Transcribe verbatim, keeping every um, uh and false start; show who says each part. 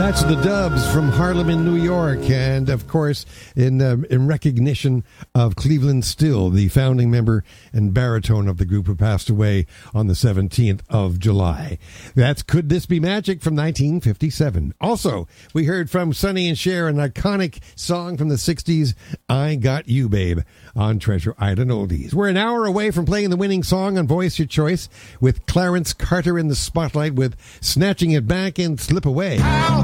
Speaker 1: That's the Dubs from Harlem in New York. And, of course, in uh, in recognition of Cleveland Still, the founding member and baritone of the group who passed away on the seventeenth of July. That's Could This Be Magic from nineteen fifty-seven. Also, we heard from Sonny and Cher, an iconic song from the sixties, I Got You, Babe, on Treasure Island Oldies. We're an hour away from playing the winning song on Voice Your Choice with Clarence Carter in the spotlight with Snatching It Back and Slip Away. Ow!